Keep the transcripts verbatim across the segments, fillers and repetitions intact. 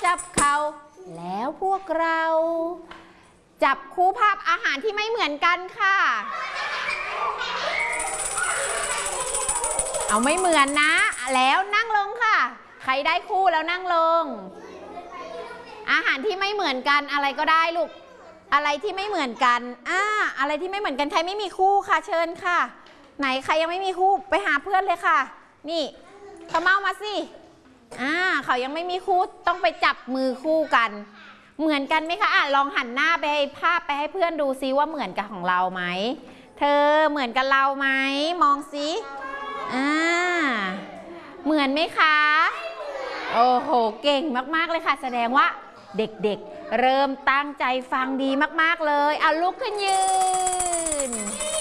จับเข่าแล้วพวกเราจับคู่ภาพอาหารที่ไม่เหมือนกันค่ะเอาไม่เหมือนนะแล้วนั่งลงค่ะใครได้คู่แล้วนั่งลงอาหารที่ไม่เหมือนกันอะไรก็ได้ลูกอะไรที่ไม่เหมือนกันอ่าอะไรที่ไม่เหมือนกันใครไม่มีคู่ค่ะเชิญค่ะไหนใครยังไม่มีคู่ไปหาเพื่อนเลยค่ะนี่เขาเมามาสิอ่าเขายังไม่มีคู่ต้องไปจับมือคู่กันเหมือนกันไหมคะอ่ะลองหันหน้าไปให้ภาพไปให้เพื่อนดูซิว่าเหมือนกับของเราไหมเธอเหมือนกับเราไหมมองซิอ่าเหมือนไหมคะโอ้โหเก่งมากๆเลยค่ะแสดงว่าเด็กๆเริ่มตั้งใจฟังดีมากๆเลยเอาลุกขึ้นยืน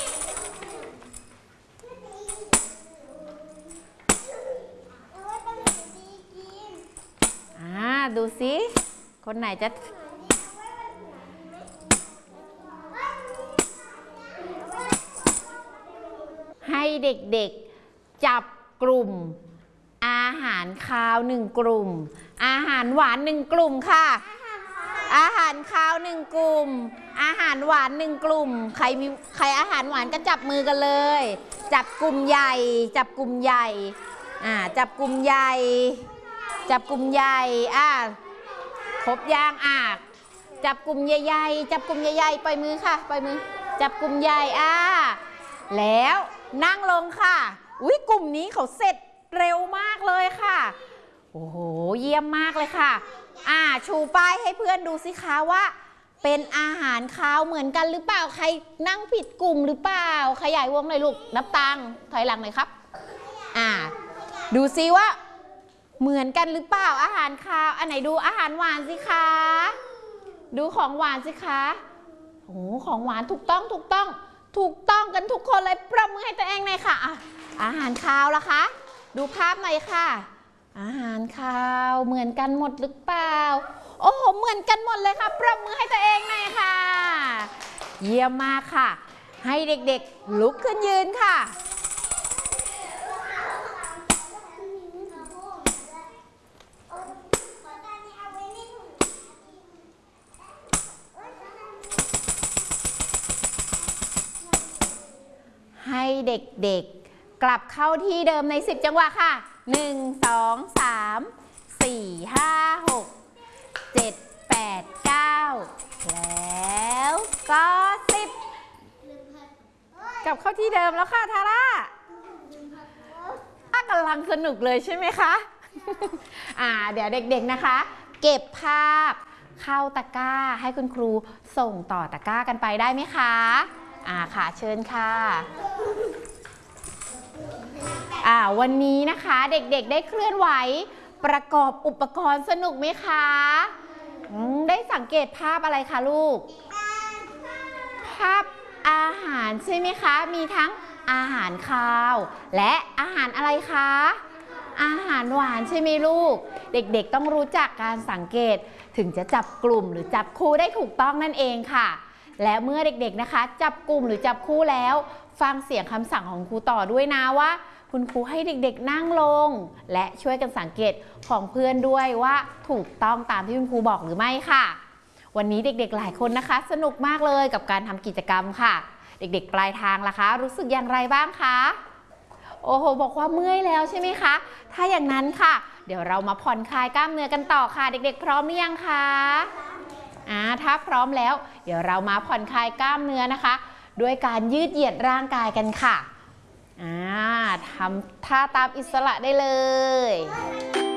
อ่าดูสิคนไหนจะให้เด็กๆจับกลุ่มอาหารคาวหนึ่งกลุ่มอาหารหวานหนึ่งกลุ่มค่ะอาหารคาวหนึ่งกลุ่มอาหารหวานหนึ่งกลุ่มใครมีใครอาหารหวานก็จับมือกันเลยจับกลุ่มใหญ่จับกลุ่มใหญ่อ่าจับกลุ่มใหญ่จับกลุ่มใหญ่อ่าครบยางอ่ะจับกลุ่มใหญ่ๆจับกลุ่มใหญ่ๆปล่อยมือค่ะปล่อยมือจับกลุ่มใหญ่อ่าแล้วนั่งลงค่ะอุ้ยกลุ่มนี้เขาเสร็จเร็วมากเลยค่ะโอ้โหเยี่ยมมากเลยค่ะอ่าชูป้ายให้เพื่อนดูสิคะว่าเป็นอาหารคาวเหมือนกันหรือเปล่าใครนั่งผิดกลุ่มหรือเปล่าขยายวงหน่อยลูกนับตังถอยหลังหน่อยครับอ่าดูซิว่าเหมือนกันหรือเปล่าอาหารคาวอันไหนดูอาหารหวานสิคะดูของหวานสิคะโอ้ของหวานถูกต้องถูกต้องถูกต้องกันทุกคนเลยปรบมือให้ตัวเองหน่อยค่ะอ่ะอาหารคาวล่ะคะดูภาพหน่อยค่ะอาหารคาวเหมือนกันหมดหรือเปล่าโอ้โหเหมือนกันหมดเลยค่ะปรบมือให้ตัวเองหน่อยค่ะเยี่ยมมากค่ะให้เด็กๆลุกขึ้นยืนค่ะให้เด็กๆกลับเข้าที่เดิมในสิบจังหวะค่ะหนึ่ง สอง สาม สี่ ห้า หก เจ็ด แปด เก้าแล้วก็สิบกลับเข้าที่เดิมแล้วค่ะทาร่ากำลังสนุกเลยใช่ไหมคะอ่าเดี๋ยวเด็กๆนะคะเก็บภาพเข้าตะกร้าให้คุณครูส่งต่อตะกร้ากันไปได้ไหมคะอ่าค่ะเชิญค่ะอ่าวันนี้นะคะเด็กๆได้เคลื่อนไหวประกอบอุปกรณ์สนุกไหมคะได้สังเกตภาพอะไรคะลูกภาพอาหารใช่ไหมคะมีทั้งอาหารคาวและอาหารอะไรคะอาหารหวานใช่ไหมลูกเด็กๆต้องรู้จักการสังเกตถึงจะจับกลุ่มหรือจับคู่ได้ถูกต้องนั่นเองค่ะและเมื่อเด็กๆนะคะจับกลุ่มหรือจับคู่แล้วฟังเสียงคำสั่งของครูต่อด้วยนะว่าคุณครูให้เด็กๆนั่งลงและช่วยกันสังเกตของเพื่อนด้วยว่าถูกต้องตามที่คุณครูบอกหรือไม่ค่ะวันนี้เด็กๆหลายคนนะคะสนุกมากเลยกับการทำกิจกรรมค่ะเด็กๆปลายทางล่ะคะรู้สึกอย่างไรบ้างคะโอ้โหบอกว่าเมื่อยแล้วใช่ไหมคะถ้าอย่างนั้นค่ะเดี๋ยวเรามาผ่อนคลายกล้ามเนื้อกันต่อค่ะเด็กๆพร้อมหรือยังคะอ่าถ้าพร้อมแล้วเดี๋ยวเรามาผ่อนคลายกล้ามเนื้อนะคะด้วยการยืดเหยียดร่างกายกันค่ะอ่าทำท่าตามอิสระได้เลย